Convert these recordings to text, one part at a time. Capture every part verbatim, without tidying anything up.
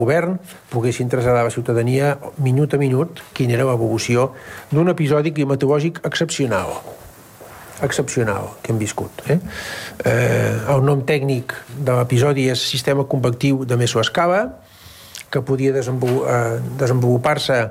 govern poguessin traslladar a la ciutadania minut a minut quina era l'evolució d'un episodi climatològic excepcional excepcional que hem viscut. Eh? Eh, el nom tècnic de l'episodi és sistema convectiu de mesoescala, que podia desenvolupar-se,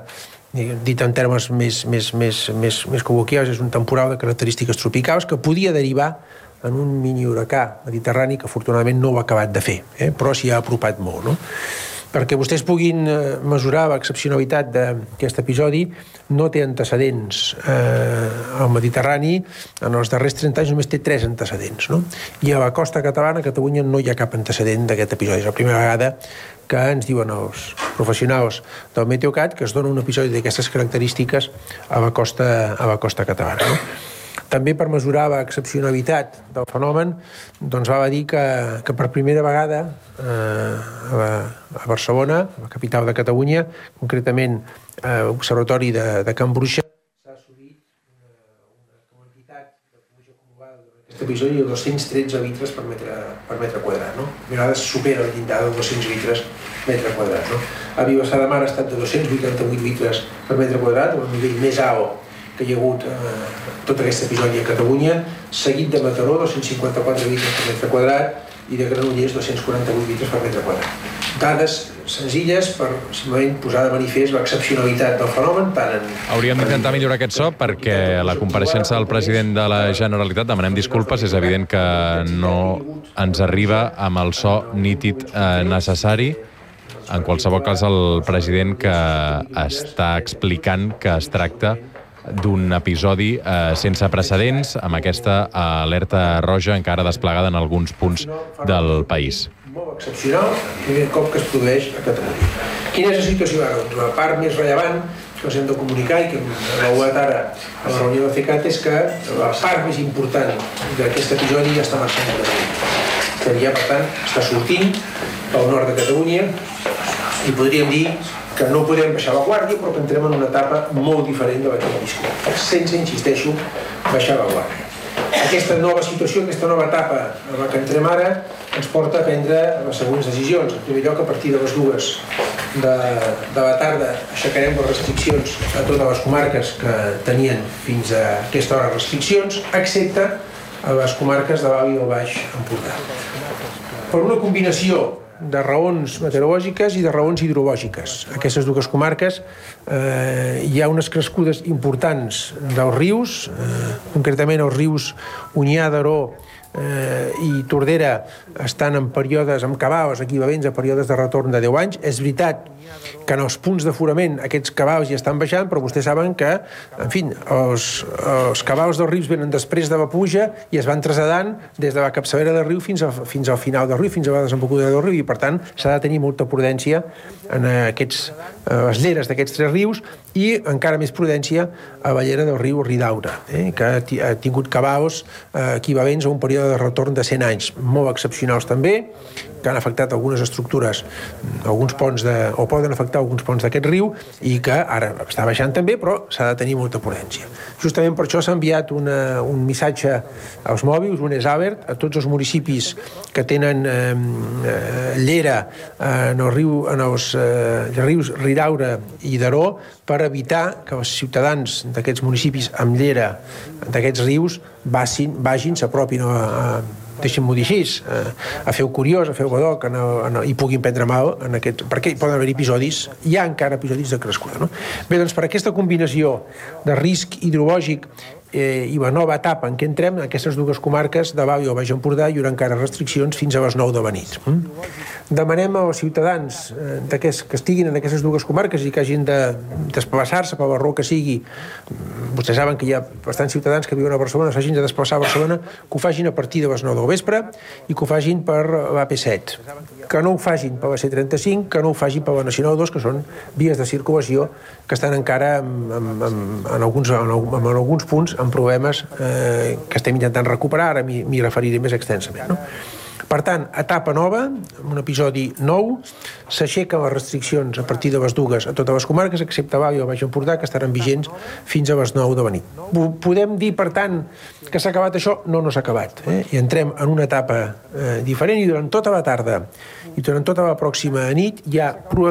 dit en termes més, més, més, més, més col·loquials, és un temporal de característiques tropicals que podia derivar en un mini huracà mediterrani que afortunadament no ho ha acabat de fer, eh? Però s'hi ha apropat molt, no? Perquè vostès puguin mesurar l'excepcionalitat d'aquest episodi, no té antecedents eh, al Mediterrani. En els darrers trenta anys només té tres antecedents, no? I a la costa catalana, a Catalunya, no hi ha cap antecedent d'aquest episodi. És la primera vegada que ens diuen els professionals del Meteocat que es dona un episodi d'aquestes característiques a la costa, a la costa catalana, no? També per mesurar l'excepcionalitat del fenomen, doncs va dir que, que per primera vegada eh, a, la, a Barcelona, la capital de Catalunya, concretament a l'Observatori de, de Can Bruixa, s'ha assolit una, una quantitat de pluja acumulada durant aquest episodi de dos-cents tretze litres per metre, per metre quadrat. No? A vegades supera el llindar de dos-cents litres metre quadrat. No? A Vilassar de Mar ha estat de dos-cents vuitanta-vuit litres per metre quadrat, el nivell més alt que hi ha hagut eh, tot aquest episodi a Catalunya, seguit de Mataró, dos-cents cinquanta-quatre litres per metre quadrat, i de Granollers, dos-cents quaranta-vuit litres per metre quadrat. Dades senzilles per simplement posar de manifest l'excepcionalitat del fenomen. Tant en... Hauríem d'intentar millorar aquest so perquè a la compareixença del president de la Generalitat demanem disculpes, és evident que no ens arriba amb el so nítid eh, necessari. En qualsevol cas, el president que està explicant que es tracta d'un episodi eh, sense precedents, amb aquesta alerta roja encara desplegada en alguns punts del país. Molt excepcional, el primer cop que es produeix a Catalunya. Quina és la situació ara? Doncs la part més rellevant que us hem de comunicar i que hem avaluat ara a la reunió de FECAT és que la part més important d'aquest episodi ja està marxant a Catalunya. Que ja, per tant, està sortint pel nord de Catalunya i podríem dir que no podem baixar la guàrdia, però que entrem en una etapa molt diferent de la que hem viscut, sense, insisteixo, baixar la guàrdia. Aquesta nova situació, aquesta nova etapa en la que entrem ara, ens porta a prendre les següents decisions. En primer lloc, a partir de les dues de, de la tarda, aixecarem les restriccions a totes les comarques que tenien fins a aquesta hora restriccions, excepte a les comarques de l'Alt i el Baix Empordà. Per una combinació de raons meteorològiques i de raons hidrològiques. Aquestes dues comarques eh, hi ha unes crescudes importants dels rius, eh, concretament els rius Onyar, Daró eh, i Tordera estan en períodes, amb cabals equivalents a períodes de retorn de deu anys. És veritat que en els punts d'aforament aquests cabals ja estan baixant, però vostès saben que, en fi, els, els cabals dels rius venen després de la pluja i es van traslladant des de la capçalera del riu fins, a, fins al final del riu, fins a la desembocadura del riu, i per tant s'ha de tenir molta prudència en aquests, les lleres d'aquests tres rius i encara més prudència a la llera del riu Ridaura, eh, que ha tingut cabals eh, equivalents a un període de retorn de cent anys, molt excepcionals també, que han afectat algunes estructures, alguns ponts de, o poden afectar alguns ponts d'aquest riu i que ara està baixant també, però s'ha de tenir molta prudència. Justament per això s'ha enviat una, un missatge als mòbils, un S-Alert, a tots els municipis que tenen eh, llera en, el riu, en els eh, rius Ridaura i Daró, per evitar que els ciutadans d'aquests municipis amb llera d'aquests rius vagin, vagin s'apropin a, a deixem-m'ho dir així, a fer-ho curiós, a fer-ho badoc, i puguin prendre mal en aquest, perquè hi poden haver episodis, hi ha encara episodis de crescuda. No? Bé, doncs per aquesta combinació de risc hidrològic eh, i la nova etapa en què entrem, en aquestes dues comarques de l'Alt i el Baix Empordà hi haurà encara restriccions fins a les nou de la nit. Demanem als ciutadans eh, que estiguin en aquestes dues comarques i que hagin de desplaçar-se per la raó que sigui. Vostès saben que hi ha bastants ciutadans que viuen a Barcelona, s'hagin de desplaçar a Barcelona, que ho facin a partir de les nou del vespre i que ho facin per l'A P set. Que no ho facin per la C trenta-cinc, que no ho facin per la Nacional dos, que són vies de circulació que estan encara en, en, en, en, alguns, en, en alguns punts amb problemes eh, que estem intentant recuperar, ara m'hi referiré més extensament. No? Per tant, etapa nova, amb un episodi nou, s'aixequen les restriccions a partir de les dues a totes les comarques, excepte Val i el Baix Empordà, que estaran vigents fins a les nou de la nit. Podem dir, per tant, que s'ha acabat això? No, no s'ha acabat. Eh? I entrem en una etapa eh, diferent i durant tota la tarda i durant tota la pròxima nit hi ha